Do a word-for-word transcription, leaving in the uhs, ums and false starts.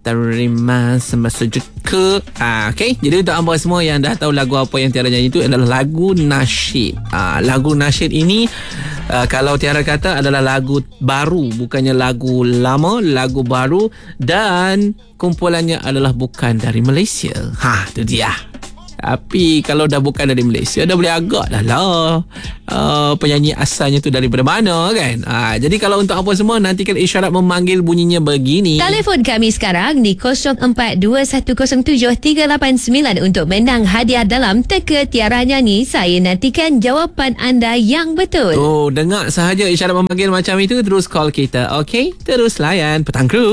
terima semasa juga. Ah, okay. Jadi untuk anda semua yang dah tahu lagu apa yang Tiara nyanyi itu adalah lagu nasyid. Ah, lagu nasyid ini uh, kalau Tiara kata adalah lagu baru, bukannya lagu lama, lagu baru, dan kumpulannya adalah bukan dari Malaysia. Ha, tu dia. Tapi kalau dah bukan dari Malaysia, dah boleh agak dah lah uh, penyanyi asalnya tu daripada mana kan. uh, Jadi kalau untuk apa semua, nantikan isyarat memanggil bunyinya begini. Telefon kami sekarang di kosong empat dua satu kosong tujuh tiga lapan sembilan untuk menang hadiah dalam Teka Tiara Nyanyi. Saya nantikan jawapan anda yang betul. Oh, dengar sahaja isyarat memanggil macam itu, terus call kita. Okay, terus layan Petang Kru.